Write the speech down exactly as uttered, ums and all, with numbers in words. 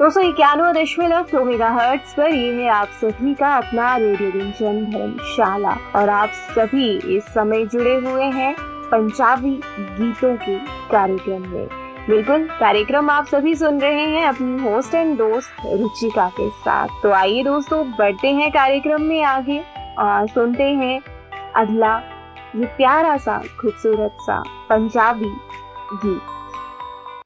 दोस्तों इक्यानवे दशमलव दो मेगाहर्ट्ज पर ये है आप सभी का अपना रेडियो गुंजन धर्मशाला और आप सभी इस समय जुड़े हुए हैं पंजाबी गीतों के कार्यक्रम में। बिल्कुल, कार्यक्रम आप सभी सुन रहे हैं अपनी होस्ट एंड दोस्त रुचिका के साथ। तो आइए दोस्तों बढ़ते हैं कार्यक्रम में आगे और सुनते हैं अगला ये प्यारा सा खूबसूरत सा पंजाबी गीत।